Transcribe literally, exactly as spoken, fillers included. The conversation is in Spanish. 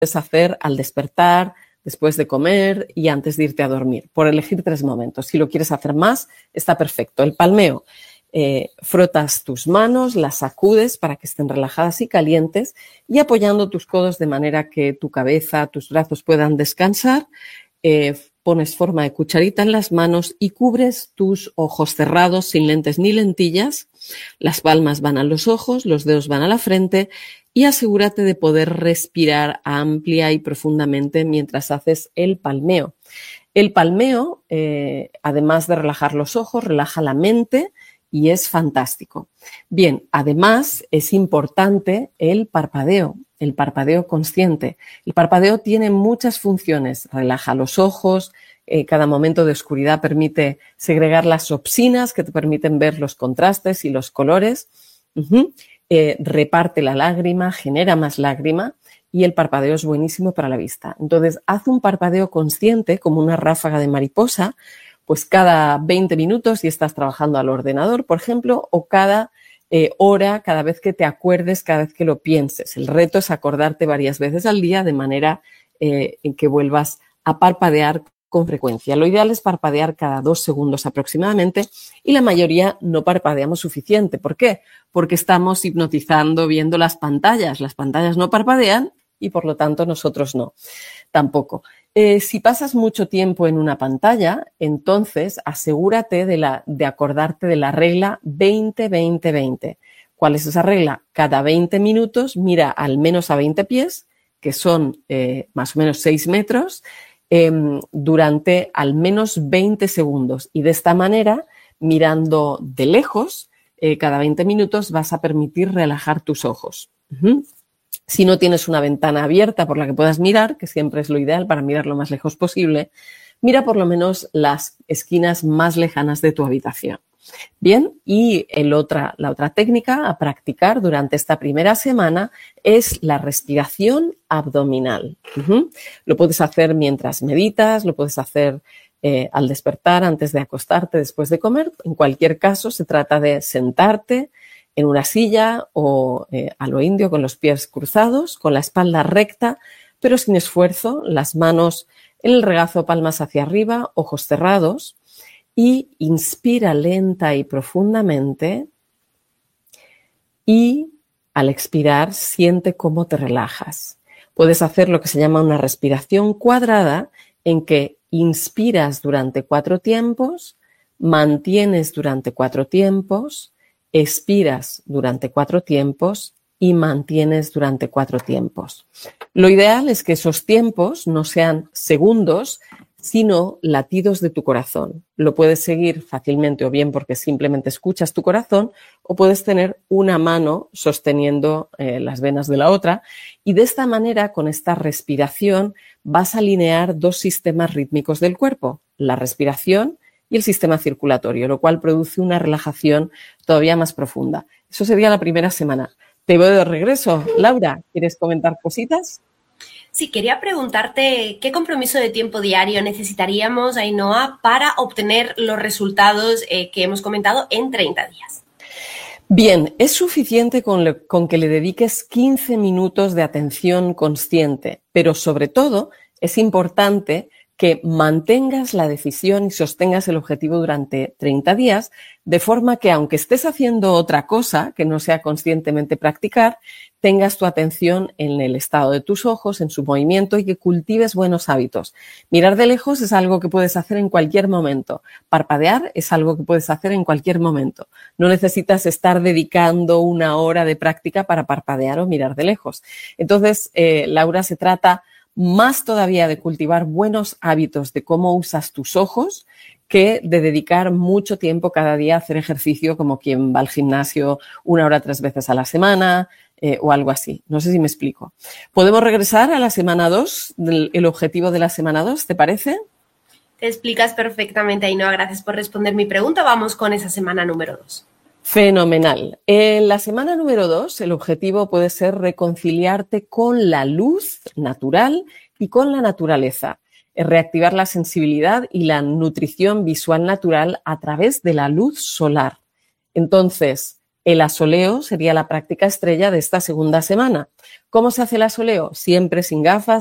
puedes hacer al despertar, después de comer y antes de irte a dormir, por elegir tres momentos. Si lo quieres hacer más, está perfecto. El palmeo, eh, frotas tus manos, las sacudes para que estén relajadas y calientes y apoyando tus codos de manera que tu cabeza, tus brazos puedan descansar, eh, pones forma de cucharita en las manos y cubres tus ojos cerrados sin lentes ni lentillas. Las palmas van a los ojos, los dedos van a la frente y asegúrate de poder respirar amplia y profundamente mientras haces el palmeo. El palmeo, eh, además de relajar los ojos, relaja la mente y es fantástico. Bien, además es importante el parpadeo, el parpadeo consciente. El parpadeo tiene muchas funciones, relaja los ojos, eh, cada momento de oscuridad permite segregar las opsinas que te permiten ver los contrastes y los colores. Uh-huh. Eh, reparte la lágrima, genera más lágrima y el parpadeo es buenísimo para la vista. Entonces, haz un parpadeo consciente como una ráfaga de mariposa, pues cada veinte minutos si estás trabajando al ordenador, por ejemplo, o cada eh, hora, cada vez que te acuerdes, cada vez que lo pienses. El reto es acordarte varias veces al día de manera eh, en que vuelvas a parpadear con frecuencia. Lo ideal es parpadear cada dos segundos aproximadamente y la mayoría no parpadeamos suficiente. ¿Por qué? Porque estamos hipnotizando viendo las pantallas. Las pantallas no parpadean y por lo tanto nosotros no, tampoco. Eh, si pasas mucho tiempo en una pantalla, entonces asegúrate de, la, de acordarte de la regla veinte veinte veinte. ¿Cuál es esa regla? Cada veinte minutos mira al menos a veinte pies, que son eh, más o menos seis metros, Eh, durante al menos veinte segundos y de esta manera, mirando de lejos, eh, cada veinte minutos vas a permitir relajar tus ojos. Uh-huh. Si no tienes una ventana abierta por la que puedas mirar, que siempre es lo ideal para mirar lo más lejos posible, mira por lo menos las esquinas más lejanas de tu habitación. Bien, y el otra, la otra técnica a practicar durante esta primera semana es la respiración abdominal. Uh-huh. Lo puedes hacer mientras meditas, lo puedes hacer eh, al despertar, antes de acostarte, después de comer. En cualquier caso, se trata de sentarte en una silla o eh, a lo indio con los pies cruzados, con la espalda recta, pero sin esfuerzo, las manos en el regazo, palmas hacia arriba, ojos cerrados. Y inspira lenta y profundamente y al expirar siente cómo te relajas. Puedes hacer lo que se llama una respiración cuadrada en que inspiras durante cuatro tiempos, mantienes durante cuatro tiempos, expiras durante cuatro tiempos y mantienes durante cuatro tiempos. Lo ideal es que esos tiempos no sean segundos, sino latidos de tu corazón. Lo puedes seguir fácilmente o bien porque simplemente escuchas tu corazón o puedes tener una mano sosteniendo eh, las venas de la otra y de esta manera, con esta respiración, vas a alinear dos sistemas rítmicos del cuerpo, la respiración y el sistema circulatorio, lo cual produce una relajación todavía más profunda. Eso sería la primera semana. Te veo de regreso. Laura, ¿quieres comentar cositas? Sí, quería preguntarte qué compromiso de tiempo diario necesitaríamos, Ainhoa, para obtener los resultados eh, que hemos comentado en treinta días. Bien, es suficiente con, le, con que le dediques quince minutos de atención consciente, pero sobre todo es importante que mantengas la decisión y sostengas el objetivo durante treinta días, de forma que aunque estés haciendo otra cosa que no sea conscientemente practicar, tengas tu atención en el estado de tus ojos, en su movimiento y que cultives buenos hábitos. Mirar de lejos es algo que puedes hacer en cualquier momento. Parpadear es algo que puedes hacer en cualquier momento. No necesitas estar dedicando una hora de práctica para parpadear o mirar de lejos. Entonces, eh, Laura, se trata más todavía de cultivar buenos hábitos de cómo usas tus ojos que de dedicar mucho tiempo cada día a hacer ejercicio como quien va al gimnasio una hora tres veces a la semana eh, o algo así. No sé si me explico. ¿Podemos regresar a la semana dos, el objetivo de la semana dos, te parece? Te explicas perfectamente, Ainhoa. Gracias por responder mi pregunta. Vamos con esa semana número dos. Fenomenal. En la semana número dos, el objetivo puede ser reconciliarte con la luz natural y con la naturaleza, reactivar la sensibilidad y la nutrición visual natural a través de la luz solar. Entonces, El asoleo sería la práctica estrella de esta segunda semana. ¿Cómo se hace el asoleo? Siempre sin gafas,